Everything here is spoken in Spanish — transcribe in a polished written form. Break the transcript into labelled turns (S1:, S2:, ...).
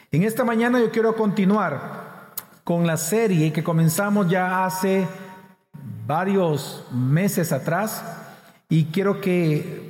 S1: En esta mañana yo quiero continuar con la serie que comenzamos ya hace varios meses atrás y quiero que